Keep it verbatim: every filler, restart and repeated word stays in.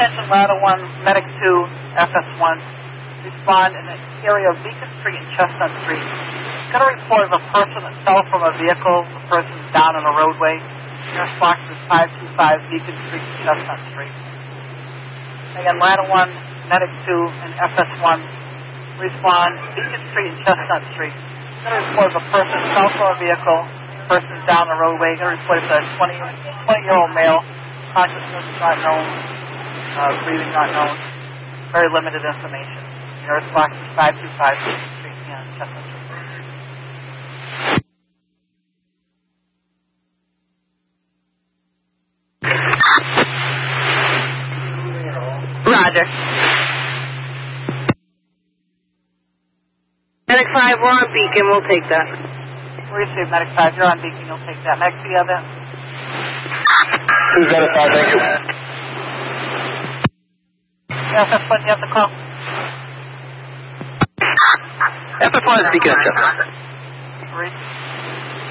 attention, Ladder one, Medic two, F S one. Respond in the area of Beacon Street and Chestnut Street. Got a report of a person that fell from a vehicle. The person's down on a roadway. Nearest box is five two five Beacon Street and Chestnut Street. Again, Ladder one, Medic two, and F S one. Respond, Beacon Street and Chestnut Street. Got a report of a person that fell from a vehicle. The person's down the roadway. Got a report of a twenty-year-old male. Consciousness not known. Uh, breathing not known. Very limited information. Nearest box is five two five Beacon Street and Chestnut Street. Roger. Medic five, we're on Beacon. We'll take that. We received Medic five. You're on Beacon. You'll take that. Medic, do you have that? Who's Medic five? Thank you. F S one, you have the call? F S one is Beacon. Read.